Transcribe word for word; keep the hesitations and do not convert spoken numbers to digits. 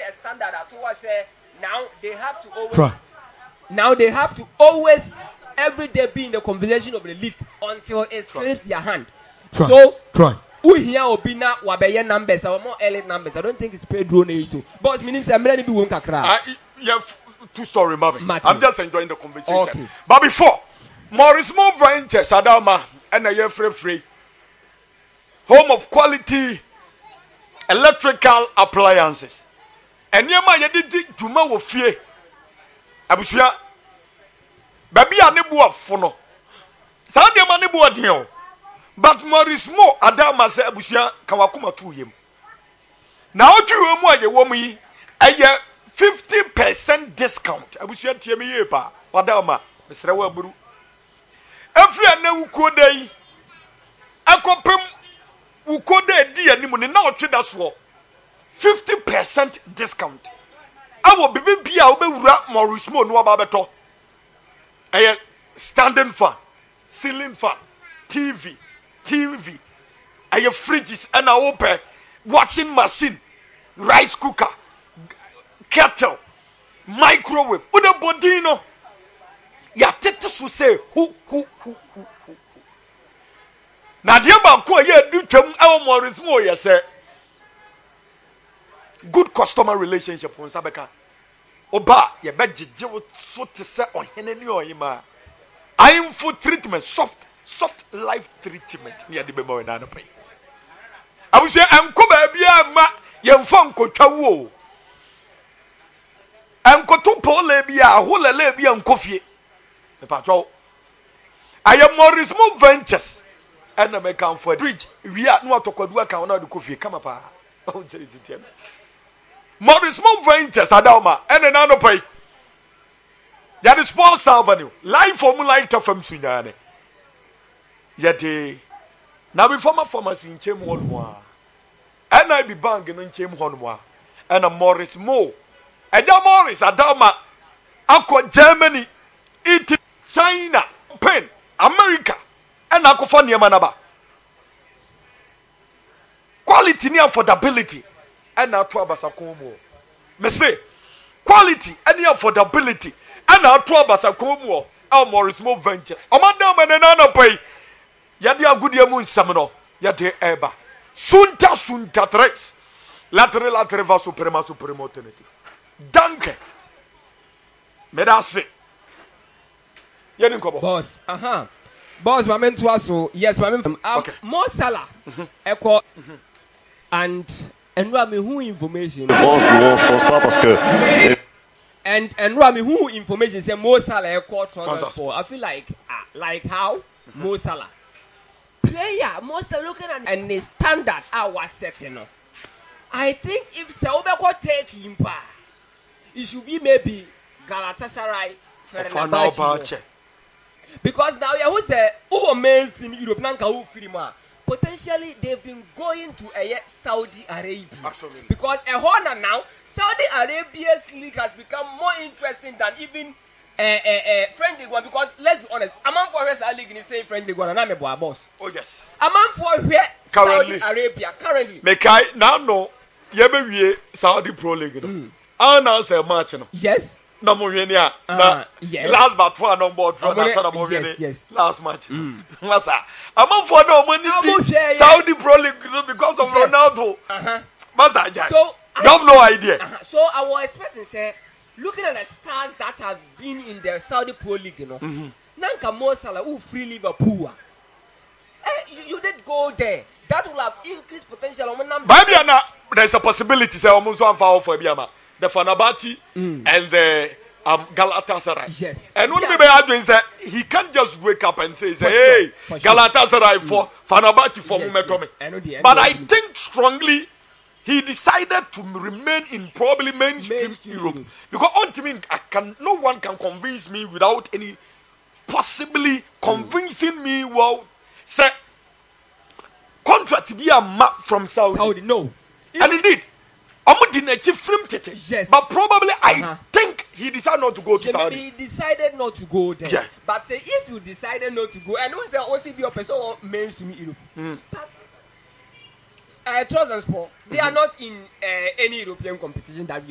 a standard at all. Say now they have to always. Try. Now they have to always every day be in the conversation of the league until it slips their hand. Try. So try. We hear Obina Wabaya numbers or more elite numbers. I don't think it's Pedro Neito. Boss meaning I'm ready to be one kakra. Yeah, two story, Marvin. I'm just enjoying the conversation. Okay. But before Morris Mo Ventures, Adama, and a year free free. Home of quality electrical appliances. And Yama Yadi Juma will fear. Abusia Baby Anibu of Fono. Sandy Manibu Adio. But Morris Mo Adama said Abusia Kawakuma to him. Now to you, my woman, a fifty percent discount. Abusia Tiemi Yepa, Adama, Mister Waburu. Every ane ukode akopem ukode di animu na otwe da so fifty percent discount. Awo bibi bia obewura Morris Mo no aba beto. Eye standing fan, ceiling fan, T V, T V. Eye fridges and a open washing machine, rice cooker, kettle, microwave. Uda bodino. Ya tete so say who who who who who. Na dia ba ko ye du twam e Morris Mo ye say good customer relationship on Sabeka. Oba ye be gige so te say ohene ni oyima. I am food treatment, soft soft life treatment. Me de be boy na no pay. I say enko ba bia ma ye mfa nkotwa wo. Enkoto pole bia holele bia nkofie. I am Morris Mo Ventures and I make come for bridge. We are not to Kodua can the coffee. Come up. Morris Mo Ventures, Adama, and another pay. That is Paul Salvanu. Life for Light from Sunane. Yet, now before my pharmacy in Chem Honwa, and I be banging in Chem Honwa, and a Morris Mo. And a Morris, Adama, Aqua Germany, Italy. China, Spain, America, and Akofania Manaba. Quality near affordability, and now to Abasakomo. Me say, quality and near affordability, and now to Abasakomo. Our Morris Mo Ventures. Amanda Manana pay. Yadia Goodia Moon Samino, Yade Eba. Sunta Sunta Trex. Latre Latreva Suprema Supremo Alternative. Danke. Medase. Boss, uh-huh. Boss, my men to us, so yes, my men. Um, okay. More Salah, Echo, and and Rami who information. And and Rami who information say Mo Salah Echo transfer. I feel like uh, like how Mo Salah player Mo Salah looking at and the standard our setting. I think if Saubeko take him back, it should be maybe Galatasaray. Because now you say who mainstream Europe nanka who filma potentially they've been going to a Saudi Arabia. Absolutely. Because a honor now Saudi Arabia's league has become more interesting than even a uh, uh, uh, friendly one. Because let's be honest, a man for West League is saying friendly one and I'm a boss. Oh yes. A man for where Saudi Arabia currently. Mekai now no yebe Saudi Pro League. Mm. I now say match no. Yes. No more uh, yes. Last but for no board for oh, yes, yes. Last match. Mm. Masa. I'm for no money. Saudi Pro League because of yes. Ronaldo. Uh-huh. Masa. So you have no idea. Uh-huh. So I was expecting say, looking at the stars that have been in the Saudi Pro League, you know, mm-hmm. Nanka Mo Salah who free Liverpool. Eh, you, you did go there. That will have increased potential on number. Baby, there's a possibility say almost one foul for Biama. The Fenerbahce mm. and the um, Galatasaray. Yes. And when yeah. are doing that, he can't just wake up and say, say hey, sure. Galatasaray mm. for Fenerbahce for yes, Mumetomi. Yes. But I think strongly he decided to remain in probably mainstream, mainstream Europe. Europe. Because ultimately, I can, no one can convince me without any possibly convincing mm. me, well, say, contract to be a map from Saudi. Saudi, no. And indeed, yes. But probably uh-huh. I think he decided not to go to yeah, Saudi. He decided not to go there. Yeah. But say if you decided not to go, and who's the O C B or person mainstream Europe? Mm. But uh, Trust and Sport, they mm-hmm. are not in uh, any European competition that we